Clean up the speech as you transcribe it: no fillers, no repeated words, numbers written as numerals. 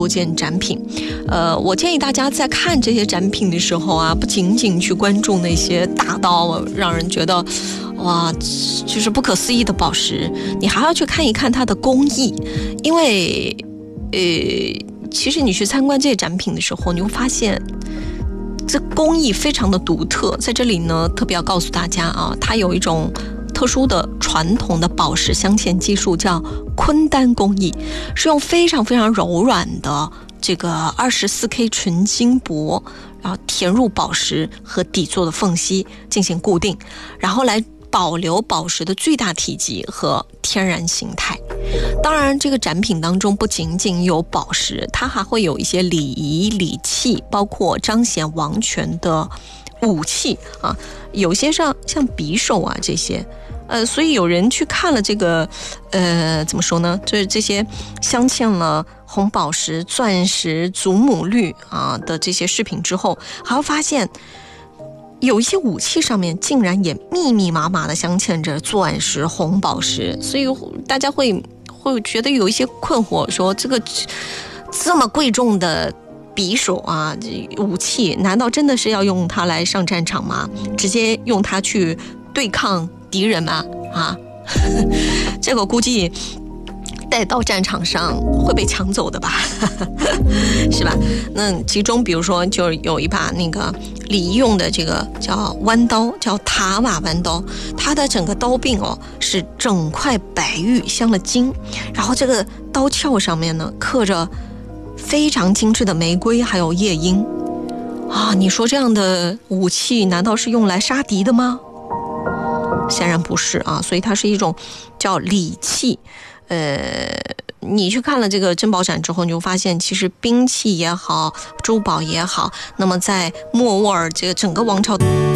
多件展品。我建议大家在看这些展品的时候啊，不仅仅去关注那些大到让人觉得哇就是不可思议的宝石，你还要去看一看它的工艺。因为其实你去参观这些展品的时候，你会发现这工艺非常的独特。在这里呢，特别要告诉大家啊，它有一种特殊的传统的宝石镶嵌技术，叫昆丹工艺，是用非常非常柔软的这个24K 纯金箔，然后填入宝石和底座的缝隙进行固定，然后来保留宝石的最大体积和天然形态。当然这个展品当中不仅仅有宝石，它还会有一些礼仪礼器，包括彰显王权的武器啊，有些像匕首啊这些。所以有人去看了这个怎么说呢，就是这些镶嵌了红宝石、钻石、祖母绿啊的这些饰品之后，还会发现有一些武器上面竟然也密密麻麻的镶嵌着钻石、红宝石，所以大家会觉得有一些困惑，说这个这么贵重的匕首啊，武器难道真的是要用它来上战场吗？直接用它去对抗敌人吗？啊，这个估计带到战场上会被抢走的吧是吧？那其中比如说就有一把那个礼仪用的这个叫弯刀，叫塔瓦弯刀，它的整个刀柄是整块白玉镶了金，然后这个刀鞘上面呢刻着非常精致的玫瑰还有夜莺啊！你说这样的武器难道是用来杀敌的吗？显然不是啊，所以它是一种叫礼器。你去看了这个珍宝展之后，你就发现其实兵器也好，珠宝也好，那么在莫卧儿这个整个王朝